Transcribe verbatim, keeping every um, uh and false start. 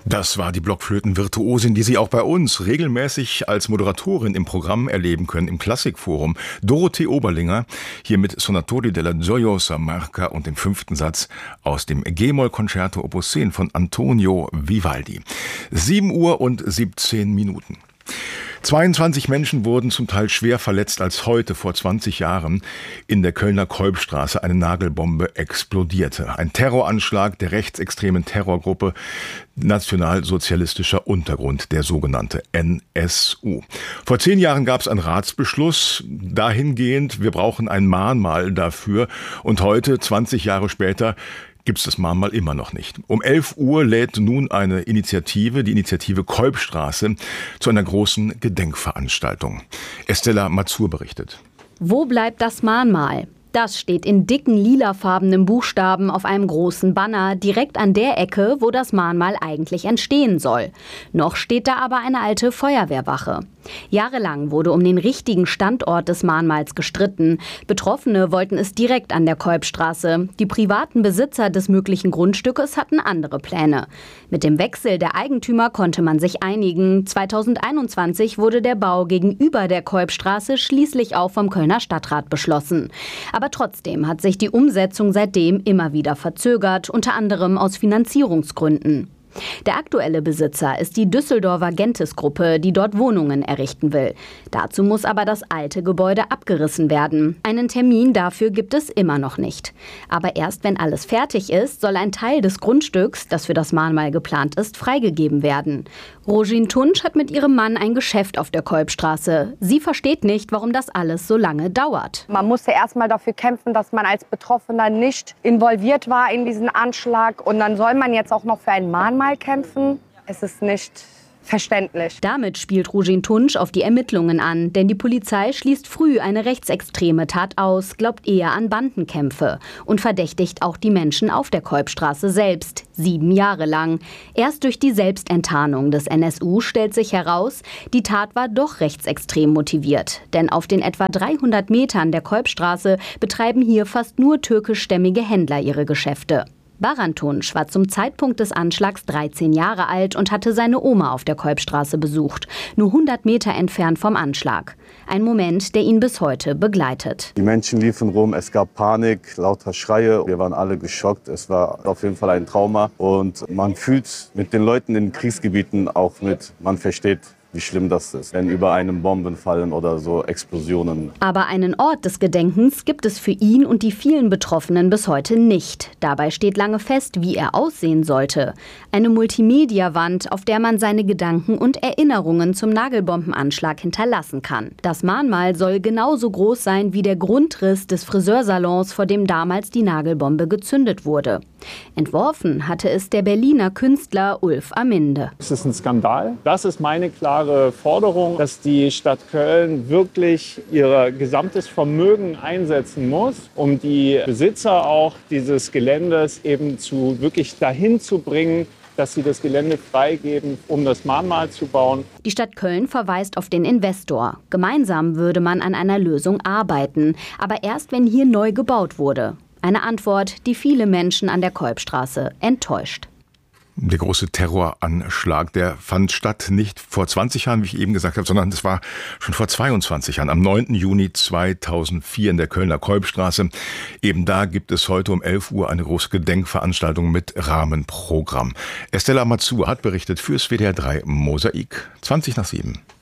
Das war die Blockflöten-Virtuosin, die Sie auch bei uns regelmäßig als Moderatorin im Programm erleben können, im Klassikforum. Dorothee Oberlinger, hier mit Sonatori della Gioiosa Marca und dem fünften Satz aus dem G-Moll-Concerto Opus zehn von Antonio Vivaldi. sieben Uhr und siebzehn Minuten. zweiundzwanzig Menschen wurden zum Teil schwer verletzt, als heute vor zwanzig Jahren in der Kölner Kolbstraße eine Nagelbombe explodierte. Ein Terroranschlag der rechtsextremen Terrorgruppe Nationalsozialistischer Untergrund, der sogenannte N S U. Vor zehn Jahren gab es einen Ratsbeschluss dahingehend, wir brauchen ein Mahnmal dafür. Und heute, zwanzig Jahre später, gibt es das Mahnmal immer noch nicht. Um elf Uhr lädt nun eine Initiative, die Initiative Kolbstraße, zu einer großen Gedenkveranstaltung. Estella Mazur berichtet. Wo bleibt das Mahnmal? Das steht in dicken lilafarbenen Buchstaben auf einem großen Banner direkt an der Ecke, wo das Mahnmal eigentlich entstehen soll. Noch steht da aber eine alte Feuerwehrwache. Jahrelang wurde um den richtigen Standort des Mahnmals gestritten. Betroffene wollten es direkt an der Kolbstraße. Die privaten Besitzer des möglichen Grundstückes hatten andere Pläne. Mit dem Wechsel der Eigentümer konnte man sich einigen. zweitausendeinundzwanzig wurde der Bau gegenüber der Kolbstraße schließlich auch vom Kölner Stadtrat beschlossen. Aber trotzdem hat sich die Umsetzung seitdem immer wieder verzögert, unter anderem aus Finanzierungsgründen. Der aktuelle Besitzer ist die Düsseldorfer Gentis-Gruppe, die dort Wohnungen errichten will. Dazu muss aber das alte Gebäude abgerissen werden. Einen Termin dafür gibt es immer noch nicht. Aber erst wenn alles fertig ist, soll ein Teil des Grundstücks, das für das Mahnmal geplant ist, freigegeben werden. Rosine Tunsch hat mit ihrem Mann ein Geschäft auf der Kolbstraße. Sie versteht nicht, warum das alles so lange dauert. Man musste erst mal dafür kämpfen, dass man als Betroffener nicht involviert war in diesen Anschlag. Und dann soll man jetzt auch noch für ein Mahnmal kämpfen. Es ist nicht verständlich. Damit spielt Rosine Tunsch auf die Ermittlungen an, denn die Polizei schließt früh eine rechtsextreme Tat aus, glaubt eher an Bandenkämpfe und verdächtigt auch die Menschen auf der Kolbstraße selbst, sieben Jahre lang. Erst durch die Selbstenttarnung des N S U stellt sich heraus, die Tat war doch rechtsextrem motiviert, denn auf den etwa dreihundert Metern der Kolbstraße betreiben hier fast nur türkischstämmige Händler ihre Geschäfte. Baran Tunç war zum Zeitpunkt des Anschlags dreizehn Jahre alt und hatte seine Oma auf der Kolbstraße besucht, nur hundert Meter entfernt vom Anschlag. Ein Moment, der ihn bis heute begleitet. Die Menschen liefen rum, es gab Panik, lauter Schreie. Wir waren alle geschockt. Es war auf jeden Fall ein Trauma. Und man fühlt mit den Leuten in Kriegsgebieten auch mit. Man versteht, wie schlimm das ist, wenn über einem Bomben fallen oder so Explosionen. Aber einen Ort des Gedenkens gibt es für ihn und die vielen Betroffenen bis heute nicht. Dabei steht lange fest, wie er aussehen sollte. Eine Multimedia-Wand, auf der man seine Gedanken und Erinnerungen zum Nagelbombenanschlag hinterlassen kann. Das Mahnmal soll genauso groß sein wie der Grundriss des Friseursalons, vor dem damals die Nagelbombe gezündet wurde. Entworfen hatte es der Berliner Künstler Ulf Aminde. Es ist ein Skandal. Das ist meine klare Forderung, dass die Stadt Köln wirklich ihr gesamtes Vermögen einsetzen muss, um die Besitzer auch dieses Geländes eben zu wirklich dahin zu bringen, dass sie das Gelände freigeben, um das Mahnmal zu bauen. Die Stadt Köln verweist auf den Investor. Gemeinsam würde man an einer Lösung arbeiten, aber erst wenn hier neu gebaut wurde. Eine Antwort, die viele Menschen an der Kolbstraße enttäuscht. Der große Terroranschlag, der fand statt nicht vor zwanzig Jahren, wie ich eben gesagt habe, sondern das war schon vor zweiundzwanzig Jahren, am neunten Juni zweitausendvier in der Kölner Kolbstraße. Eben da gibt es heute um elf Uhr eine große Gedenkveranstaltung mit Rahmenprogramm. Estella Mazur hat berichtet fürs W D R drei Mosaik. zwanzig nach sieben.